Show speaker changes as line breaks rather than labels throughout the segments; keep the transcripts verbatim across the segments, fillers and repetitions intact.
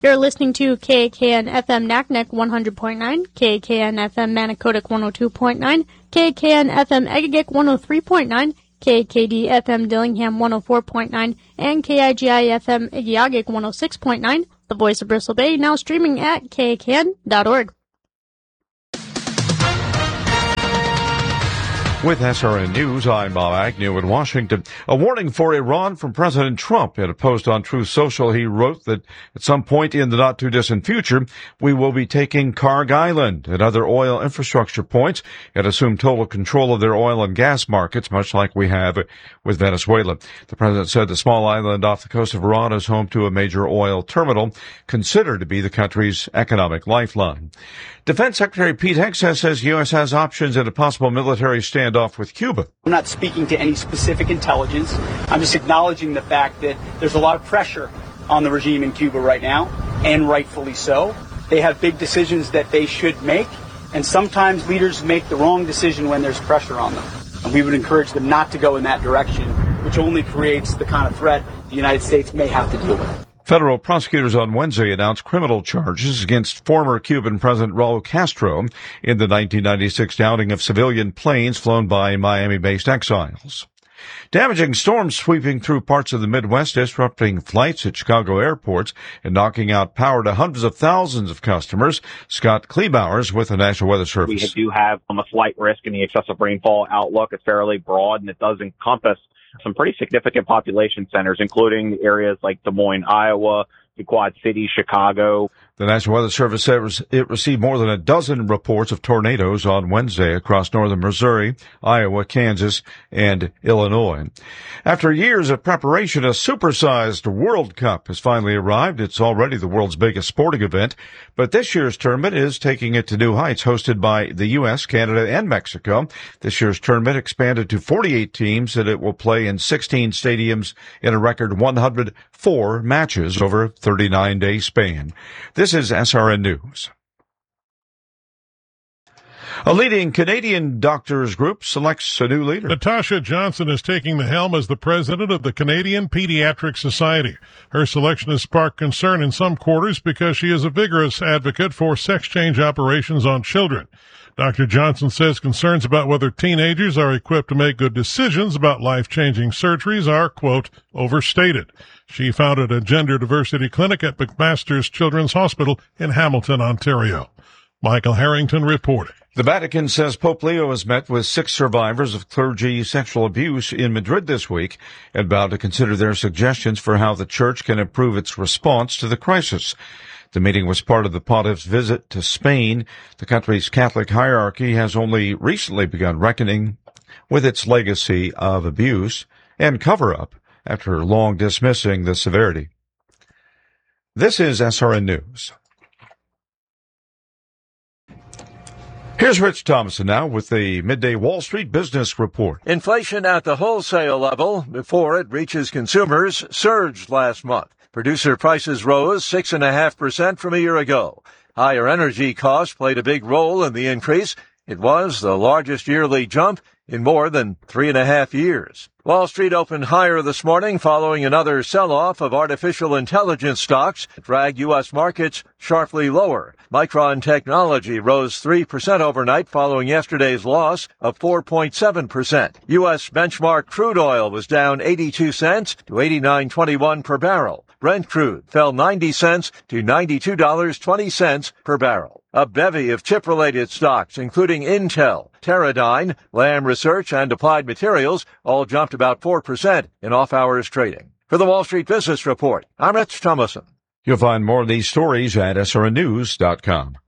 You're listening to K A K N F M Naknek one hundred point nine, K A K N F M Manicodic one oh two point nine, K A K N F M Egegik one oh three point nine, K A K D F M Dillingham one oh four point nine, and K I G I F M Igiagik one oh six point nine. The Voice of Bristol Bay, now streaming at K A K N dot org.
With S R N News, I'm Bob Agnew in Washington. A warning for Iran from President Trump. In a post on Truth Social, he wrote that at some point in the not-too-distant future, we will be taking Karg Island and other oil infrastructure points and assume total control of their oil and gas markets, much like we have with Venezuela. The president said the small island off the coast of Iran is home to a major oil terminal, considered to be the country's economic lifeline. Defense Secretary Pete Hegseth says U S has options in a possible military standoff with Cuba.
I'm not speaking to any specific intelligence. I'm just acknowledging the fact that there's a lot of pressure on the regime in Cuba right now, and rightfully so. They have big decisions that they should make, and sometimes leaders make the wrong decision when there's pressure on them. And we would encourage them not to go in that direction, which only creates the kind of threat the United States may have to deal with.
Federal prosecutors on Wednesday announced criminal charges against former Cuban President Raul Castro in the nineteen ninety-six downing of civilian planes flown by Miami-based exiles. Damaging storms sweeping through parts of the Midwest, disrupting flights at Chicago airports and knocking out power to hundreds of thousands of customers. Scott Kleebauers with the National Weather Service.
We do have um, a slight risk in the excessive rainfall outlook. It's fairly broad, and it does encompass some pretty significant population centers, including areas like Des Moines, Iowa, the Quad Cities, Chicago. The National Weather Service says it received more than a dozen reports of tornadoes on Wednesday across northern Missouri, Iowa, Kansas, and Illinois. After years of preparation, a supersized World Cup has finally arrived. It's already the world's biggest sporting event, but this year's tournament is taking it to new heights. Hosted by the U S, Canada, and Mexico, this year's tournament expanded to forty-eight teams, and it will play in sixteen stadiums in a record one hundred four matches over a thirty-nine day span. This is S R N News. A leading Canadian doctors group selects a new leader.
Natasha Johnson is taking the helm as the president of the Canadian Pediatric Society. Her selection has sparked concern in some quarters because she is a vigorous advocate for sex change operations on children. Doctor Johnson says concerns about whether teenagers are equipped to make good decisions about life-changing surgeries are, quote, overstated. She founded a gender diversity clinic at McMaster's Children's Hospital in Hamilton, Ontario. Michael Harrington reporting.
The Vatican says Pope Leo has met with six survivors of clergy sexual abuse in Madrid this week and vowed to consider their suggestions for how the Church can improve its response to the crisis. The meeting was part of the pontiff's visit to Spain. The country's Catholic hierarchy has only recently begun reckoning with its legacy of abuse and cover-up after long dismissing the severity. This is S R N News. Here's Rich Thomason now with the Midday Wall Street Business Report.
Inflation at the wholesale level before it reaches consumers surged last month. Producer prices rose six point five percent from a year ago. Higher energy costs played a big role in the increase. It was the largest yearly jump in more than three and a half years. Wall Street opened higher this morning following another sell-off of artificial intelligence stocks that dragged U S markets sharply lower. Micron Technology rose three percent overnight following yesterday's loss of four point seven percent. U S benchmark crude oil was down eighty-two cents to eighty-nine twenty-one per barrel. Brent crude fell ninety cents to ninety-two dollars and twenty cents per barrel. A bevy of chip-related stocks, including Intel, Teradyne, Lam Research, and Applied Materials, all jumped about four percent in off-hours trading. For the Wall Street Business Report, I'm Rich Thomason.
You'll find more of these stories at S R N news dot com.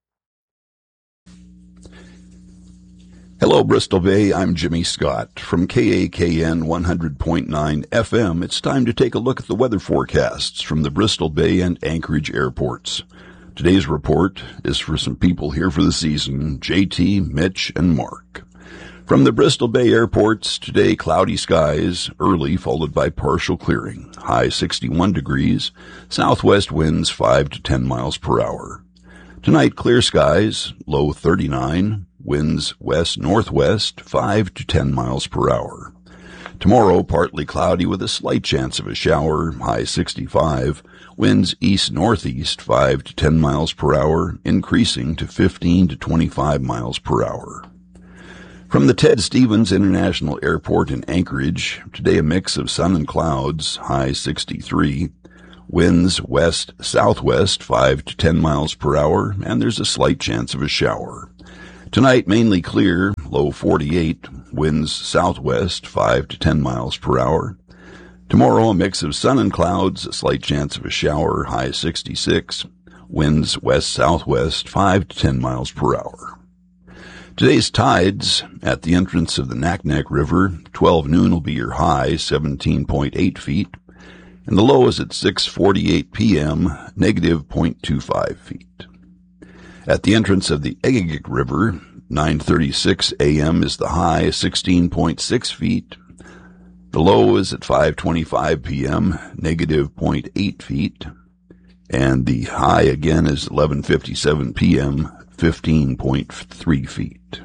Hello, Bristol Bay. I'm Jimmy Scott from K A K N one hundred point nine F M. It's time to take a look at the weather forecasts from the Bristol Bay and Anchorage airports. Today's report is for some people here for the season, J T, Mitch, and Mark. From the Bristol Bay airports, today cloudy skies, early followed by partial clearing, high sixty-one degrees, southwest winds five to ten miles per hour. Tonight clear skies, low thirty-nine, winds west-northwest five to ten miles per hour. Tomorrow, partly cloudy with a slight chance of a shower, high sixty-five. Winds east-northeast five to ten miles per hour, increasing to fifteen to twenty-five miles per hour. From the Ted Stevens International Airport in Anchorage, today a mix of sun and clouds, high sixty-three. Winds west-southwest five to ten miles per hour, and there's a slight chance of a shower. Tonight, mainly clear, low forty-eight, winds southwest five to ten miles per hour. Tomorrow, a mix of sun and clouds, a slight chance of a shower, high sixty-six, winds west-southwest five to ten miles per hour. Today's tides at the entrance of the Naknek River, twelve noon will be your high, seventeen point eight feet, and the low is at six forty-eight p.m., negative zero point two five feet. At the entrance of the Egegik River, nine thirty-six a.m. is the high, sixteen point six feet. The low is at five twenty-five p.m., negative zero point eight feet. And the high again is eleven fifty-seven p.m., fifteen point three feet.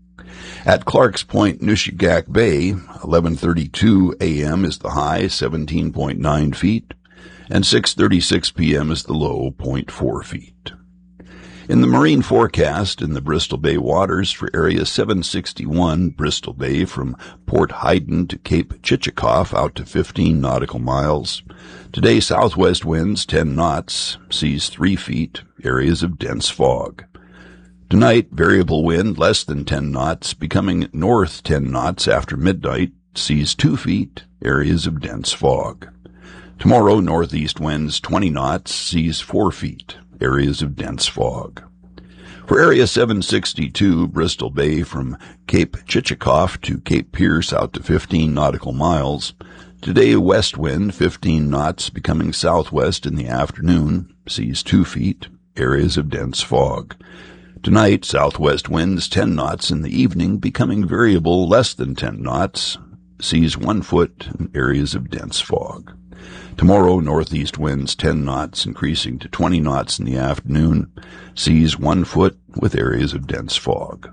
At Clark's Point, Nushagak Bay, eleven thirty-two a.m. is the high, seventeen point nine feet. And six thirty-six p.m. is the low, zero point four feet. In the marine forecast in the Bristol Bay waters for Area seven sixty-one, Bristol Bay from Port Hayden to Cape Chichikov out to fifteen nautical miles. Today, southwest winds ten knots, seas three feet, areas of dense fog. Tonight, variable wind less than ten knots, becoming north ten knots after midnight, seas two feet, areas of dense fog. Tomorrow, northeast winds twenty knots, seas four feet. Areas of dense fog. For Area seven sixty-two, Bristol Bay from Cape Chichikov to Cape Pierce out to fifteen nautical miles. Today, west wind fifteen knots, becoming southwest in the afternoon, seas two feet, areas of dense fog. Tonight, southwest winds ten knots in the evening, becoming variable less than ten knots, seas one foot, areas of dense fog. Tomorrow, northeast winds ten knots, increasing to twenty knots in the afternoon, seas one foot with areas of dense fog.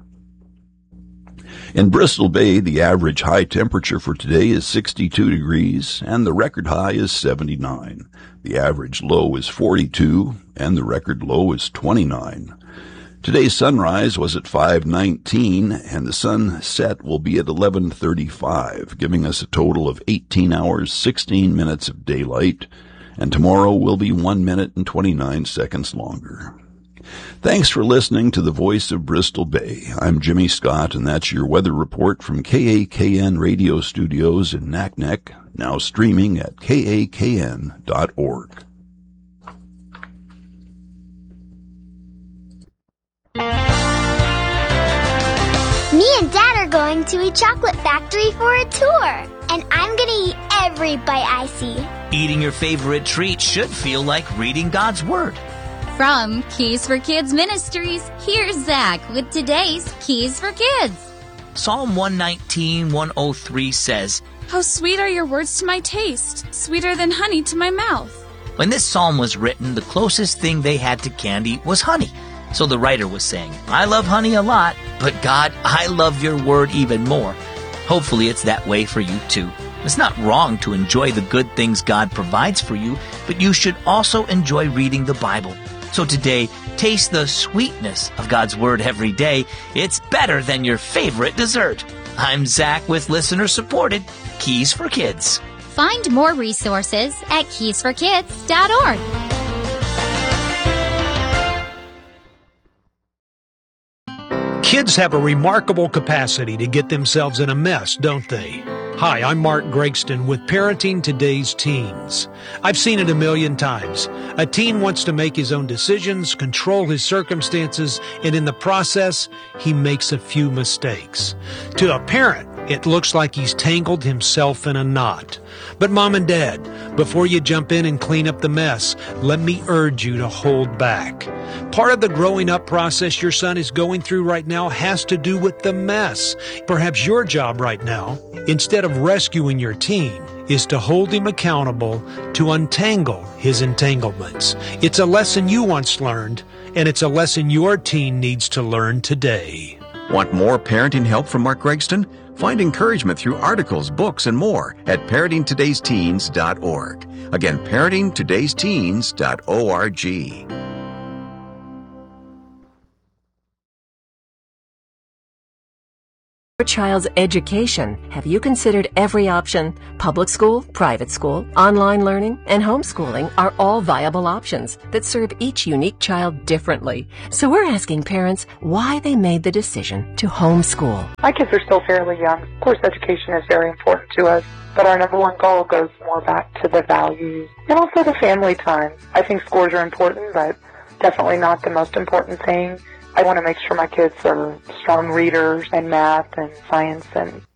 In Bristol Bay, the average high temperature for today is sixty-two degrees, and the record high is seventy-nine. The average low is forty-two, and the record low is twenty-nine. Today's sunrise was at five nineteen, and the sunset will be at eleven thirty-five, giving us a total of eighteen hours, sixteen minutes of daylight, and tomorrow will be one minute and twenty-nine seconds longer. Thanks for listening to the Voice of Bristol Bay. I'm Jimmy Scott, and that's your weather report from K A K N Radio Studios in Naknek, now streaming at K A K N dot org.
Me and Dad are going to a chocolate factory for a tour, and I'm going to eat every bite I see.
Eating your favorite treat should feel like reading God's Word.
From Keys for Kids Ministries, here's Zach with today's Keys for Kids.
Psalm one nineteen, one oh three says,
"How sweet are your words to my taste, sweeter than honey to my mouth."
When this psalm was written, the closest thing they had to candy was honey. So the writer was saying, I love honey a lot, but God, I love your word even more. Hopefully it's that way for you too. It's not wrong to enjoy the good things God provides for you, but you should also enjoy reading the Bible. So today, taste the sweetness of God's word every day. It's better than your favorite dessert. I'm Zach with listener-supported Keys for Kids.
Find more resources at keys for kids dot org.
Kids have a remarkable capacity to get themselves in a mess, don't they? Hi, I'm Mark Gregston with Parenting Today's Teens. I've seen it a million times. A teen wants to make his own decisions, control his circumstances, and in the process, he makes a few mistakes. To a parent, it looks like he's tangled himself in a knot. But Mom and Dad, before you jump in and clean up the mess, let me urge you to hold back. Part of the growing up process your son is going through right now has to do with the mess. Perhaps your job right now, instead of rescuing your teen, is to hold him accountable to untangle his entanglements. It's a lesson you once learned, and it's a lesson your teen needs to learn today.
Want more parenting help from Mark Gregston? Find encouragement through articles, books, and more at parenting todays teens dot org. Again, parenting todays teens dot org.
Your child's education. Have you considered every option? Public school, private school, online learning, and homeschooling are all viable options that serve each unique child differently. So we're asking parents why they made the decision to homeschool.
My kids are still fairly young. Of course, education is very important to us, but our number one goal goes more back to the values and also the family time. I think scores are important, but definitely not the most important thing. I want to make sure my kids are strong readers in math and science and